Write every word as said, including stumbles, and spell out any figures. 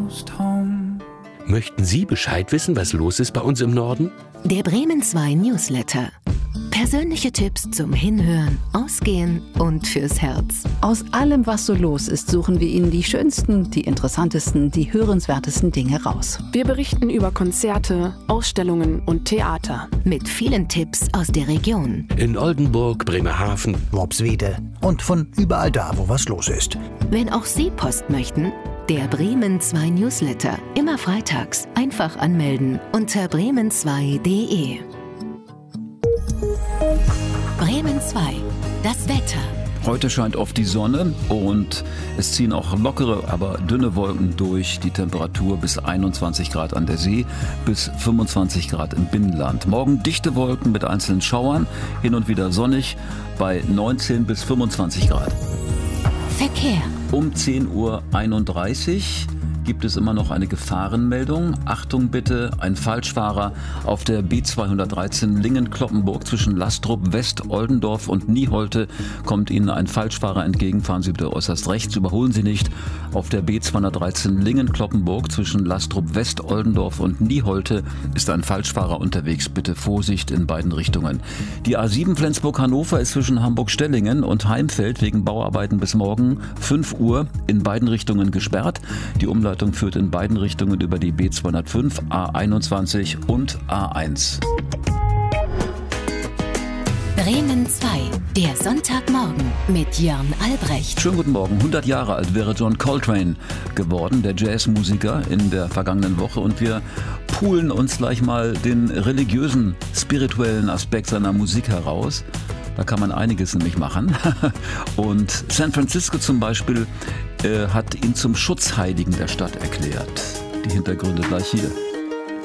almost home. Möchten Sie Bescheid wissen, was los ist bei uns im Norden? Der Bremen zwei Newsletter. Persönliche Tipps zum Hinhören, Ausgehen und fürs Herz. Aus allem, was so los ist, suchen wir Ihnen die schönsten, die interessantesten, die hörenswertesten Dinge raus. Wir berichten über Konzerte, Ausstellungen und Theater. Mit vielen Tipps aus der Region. In Oldenburg, Bremerhaven, Worpswede und von überall da, wo was los ist. Wenn auch Sie Post möchten, der Bremen zwei Newsletter. Immer freitags. Einfach anmelden unter bremen zwei punkt de. Bremen zwei. Das Wetter. Heute scheint oft die Sonne und es ziehen auch lockere, aber dünne Wolken durch. Die Temperatur bis einundzwanzig Grad an der See, bis fünfundzwanzig Grad im Binnenland. Morgen dichte Wolken mit einzelnen Schauern, hin und wieder sonnig bei neunzehn bis fünfundzwanzig Grad. Verkehr. Um zehn Uhr einunddreißig gibt es immer noch eine Gefahrenmeldung. Achtung bitte, ein Falschfahrer auf der B zweihundertdreizehn Lingen-Cloppenburg zwischen Lastrup, West-Oldendorf und Nieholte kommt Ihnen ein Falschfahrer entgegen. Fahren Sie bitte äußerst rechts, überholen Sie nicht. Auf der B zweihundertdreizehn Lingen-Cloppenburg zwischen Lastrup, West-Oldendorf und Nieholte ist ein Falschfahrer unterwegs. Bitte Vorsicht in beiden Richtungen. Die A sieben Flensburg-Hannover ist zwischen Hamburg-Stellingen und Heimfeld wegen Bauarbeiten bis morgen fünf Uhr in beiden Richtungen gesperrt. Die Umleitung führt in beiden Richtungen über die B zweihundertfünf, A einundzwanzig und A eins. Bremen zwei. Der Sonntagmorgen mit Jörn Albrecht. Schönen guten Morgen. hundert Jahre alt wäre John Coltrane geworden, der Jazzmusiker, in der vergangenen Woche. Und wir poolen uns gleich mal den religiösen, spirituellen Aspekt seiner Musik heraus. Da kann man einiges nämlich machen. Und San Francisco zum Beispiel äh, hat ihn zum Schutzheiligen der Stadt erklärt. Die Hintergründe gleich hier.